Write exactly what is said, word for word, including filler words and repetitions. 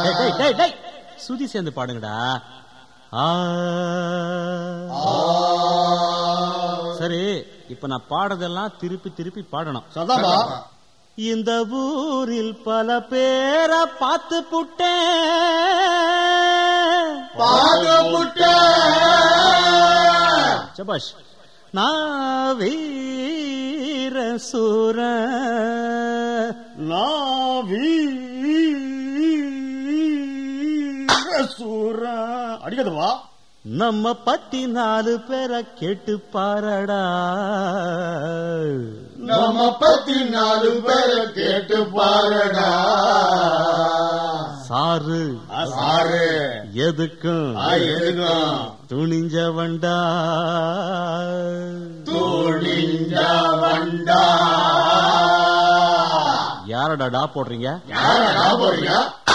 சுதி சேர்ந்து பாடுங்கடா. சரி, இப்ப நான் பாடுறதெல்லாம் திருப்பி திருப்பி பாடணும். இந்த ஊரில் பல பேரை பார்த்து புட்டேன். சபாஷ். நான் வீர சூர சூர அடிக்கதுவா. நம்ம பத்தி நாலு பேரை கேட்டு பாரடா. நம்ம பத்தி நாலு பேரை கேட்டு பாரடா. சாரு சாரு எதுக்கும் எதுக்கும் துணிஞ்சவண்டா. துணிஞ்சவண்டா. யாரடா டா போடுறீங்க? யாரடா போடுறீங்க?